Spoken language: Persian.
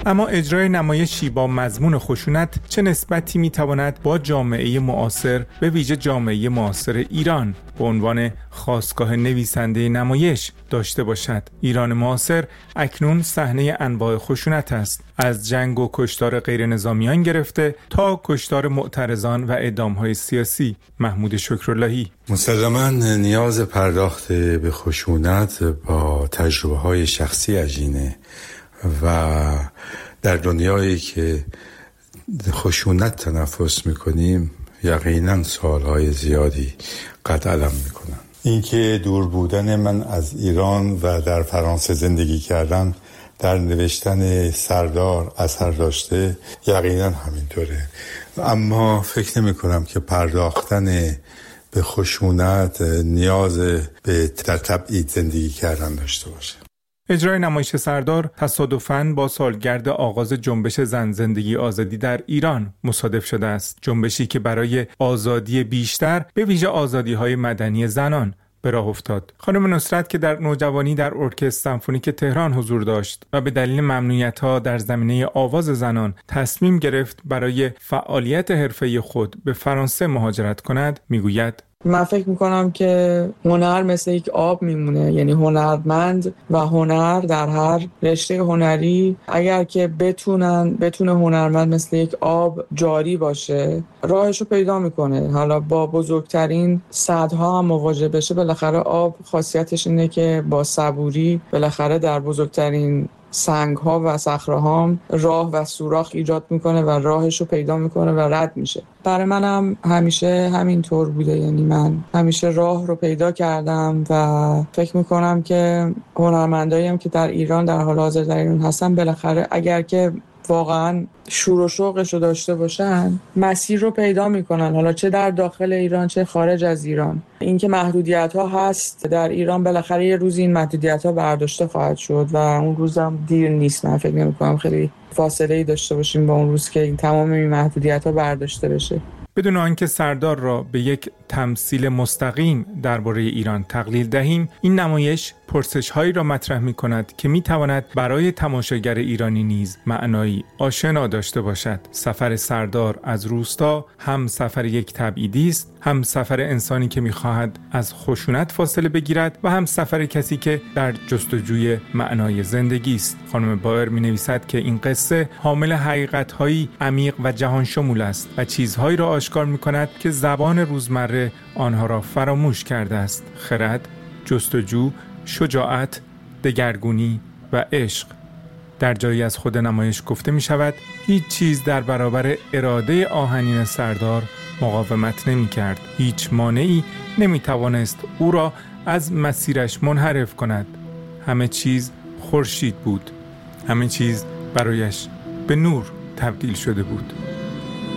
اما اجرای نمایشی با مضمون خشونت چه نسبتی میتواند با جامعه معاصر، به ویژه جامعه معاصر ایران، به عنوان خاستگاه نویسنده نمایش داشته باشد؟ ایران معاصر اکنون صحنه انواع خشونت است، از جنگ و کشتار غیر نظامیان گرفته تا کشتار معترضان و اعدام‌های سیاسی. محمود شکراللهی: مسلماً نیاز پرداخت به خشونت با تجربه‌های شخصی عجینه و در دنیایی که خشونت تنفس می‌کنیم یقیناً سوال‌های زیادی قد علم می‌کنن. اینکه دور بودن من از ایران و در فرانسه زندگی کردن در نوشتن سردار اثر داشته، یقینا همینطوره. اما فکر نمی کنم که پرداختن به خشونت نیاز به در تبعید زندگی کردن داشته باشه. اجرای نمایش سردار تصادفاً با سالگرد آغاز جنبش زن زندگی آزادی در ایران مصادف شده است. جنبشی که برای آزادی بیشتر، به ویژه آزادی‌های مدنی زنان، به راه افتاد. خانم نصرت که در نوجوانی در ارکستر سمفونیک تهران حضور داشت و به دلیل ممنوعیت‌ها در زمینه آواز زنان تصمیم گرفت برای فعالیت حرفه‌ای خود به فرانسه مهاجرت کند، میگوید: من فکر میکنم که هنر مثل یک آب میمونه، یعنی هنرمند و هنر در هر رشته هنری اگر که بتونه هنرمند مثل یک آب جاری باشه، راهشو پیدا میکنه. حالا با بزرگترین سدها هم مواجه بشه، بالاخره آب خاصیتش اینه که با صبوری بالاخره در بزرگترین سنگ‌ها و صخره‌ها راه و سوراخ ایجاد میکنه و راهشو پیدا میکنه و رد میشه. برای منم همیشه همینطور بوده، یعنی من همیشه راه رو پیدا کردم و فکر میکنم که هنرمندایی هم که در ایران در حال حاضر در ایران هستن، بالاخره اگر که واقعا شور و شوقش رو داشته باشن، مسیر رو پیدا میکنن، حالا چه در داخل ایران چه خارج از ایران. اینکه محدودیت ها هست در ایران، بالاخره یه روز این محدودیت ها برداشته خواهد شد و اون روزم دیر نیست. من فکر نمی‌کنم خیلی فاصله‌ای داشته باشیم با اون روز که این تمام این محدودیت ها برداشته بشه. بدون آنکه سردار را به یک تمثیل مستقیم درباره ایران تقلیل دهیم، این نمایش پرسش‌هایی را مطرح می‌کند که می‌تواند برای تماشاگر ایرانی نیز معنایی آشنا داشته باشد. سفر سردار از روستا هم سفر یک تبعیدی است، هم سفر انسانی که می‌خواهد از خشونت فاصله بگیرد و هم سفر کسی که در جستجوی معنای زندگی است. خانم بایر می‌نویسد که این قصه حامل حقیقت‌هایی عمیق و جهان شمول است و چیزهایی را آشکار می‌کند که زبان روزمره آنها را فراموش کرده است: خرد، جستجو، شجاعت، دگرگونی و عشق. در جایی از خود نمایش گفته می شود هیچ چیز در برابر اراده آهنین سردار مقاومت نمی کرد. هیچ مانعی نمی توانست او را از مسیرش منحرف کند. همه چیز خورشید بود. همه چیز برایش به نور تبدیل شده بود.